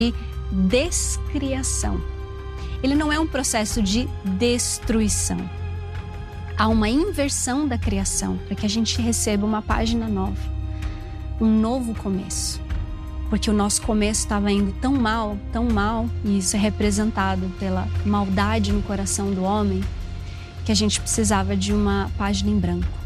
descriação. Ele não é um processo de destruição. Há uma inversão da criação para que a gente receba uma página nova, um novo começo. Porque o nosso começo estava indo tão mal, e isso é representado pela maldade no coração do homem, que a gente precisava de uma página em branco.